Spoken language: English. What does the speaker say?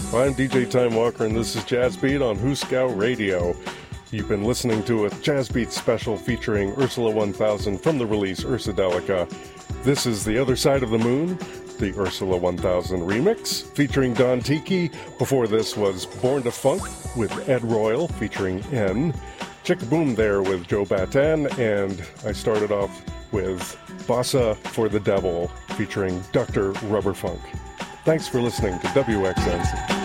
I'm DJ Time Walker, and this is Jazz Beat on Hooskow Radio. You've been listening to a Jazz Beat special featuring Ursula 1000 from the release Ursadelica. This is The Other Side of the Moon, the Ursula 1000 remix, featuring Don Tiki. Before this was Born to Funk with Ed Royal, featuring N. Chick Boom there with Joe Bataan, and I started off with Bossa for the Devil, featuring Dr. Rubber Funk. Thanks for listening to WXNC.